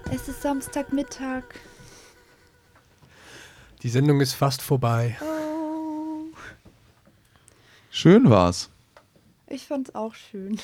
Es ist Samstagmittag. Die Sendung ist fast vorbei. Oh, Schön war's. ich fand's auch schön.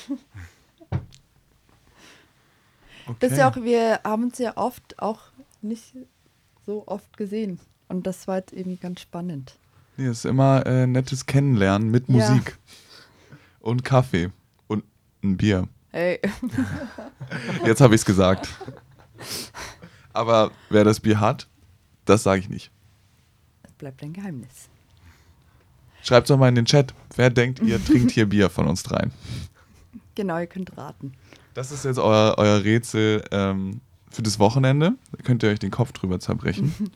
Okay. Das ist ja auch, wir haben uns ja oft auch nicht so oft gesehen. Und das war jetzt irgendwie ganz spannend. Nee, es ist immer nettes Kennenlernen mit Ja. Musik. Und Kaffee. Und ein Bier. Hey. Jetzt habe ich es gesagt. Aber wer das Bier hat, das sage ich nicht. Es bleibt ein Geheimnis. Schreibt doch mal in den Chat, wer denkt, ihr trinkt hier Bier von uns dreien. Genau, ihr könnt raten. Das ist jetzt euer Rätsel für das Wochenende. Da könnt ihr euch den Kopf drüber zerbrechen.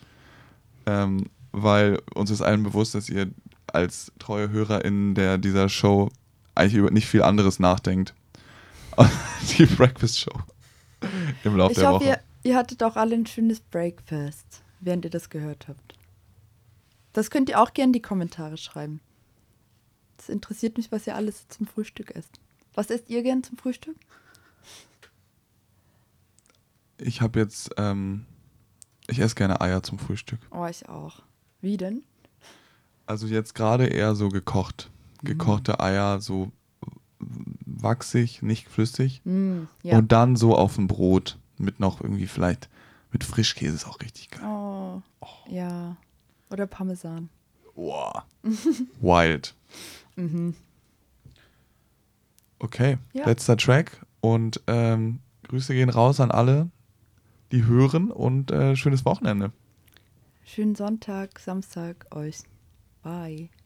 Weil uns ist allen bewusst, dass ihr als treue HörerInnen dieser Show eigentlich über nicht viel anderes nachdenkt. Die Breakfast Show im Laufe Ich der hoffe, Woche. ihr hattet auch alle ein schönes Breakfast, während ihr das gehört habt. Das könnt ihr auch gerne in die Kommentare schreiben. Das interessiert mich, was ihr alles zum Frühstück esst. Was esst ihr gern zum Frühstück? Ich habe jetzt, ich esse gerne Eier zum Frühstück. Oh, ich auch. Wie denn? Also jetzt gerade eher so gekocht. Gekochte Eier, so wachsig, nicht flüssig. Ja. Und dann so auf dem Brot mit noch irgendwie vielleicht mit Frischkäse ist auch richtig geil. Oh, ja. Oder Parmesan. Wow. Wild. Okay, Ja. letzter Track und Grüße gehen raus an alle, die hören und schönes Wochenende. Schönen Sonntag, Samstag euch. Bye.